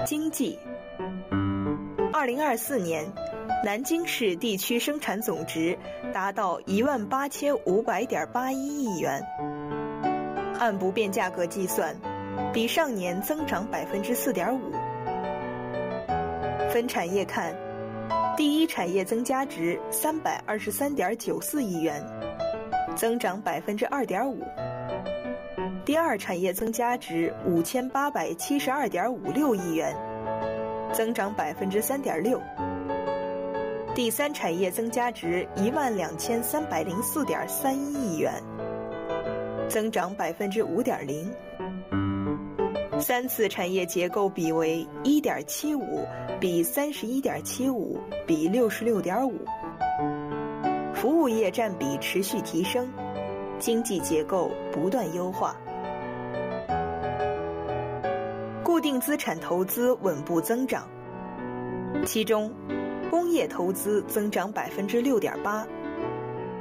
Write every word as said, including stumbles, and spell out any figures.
经济。二零二四年，南京市地区生产总值达到一万八千五百点八一亿元，按不变价格计算，比上年增长百分之四点五。分产业看，第一产业增加值三百二十三点九四亿元，增长百分之二点五。第二产业增加值五千八百七十二点五六亿元，增长百分之三点六。第三产业增加值一万两千三百零四点三一亿元，增长百分之五点零。三次产业结构比为一点七五比三十一点七五比六十六点五，服务业占比持续提升，经济结构不断优化。固定资产投资稳步增长，其中工业投资增长百分之六点八，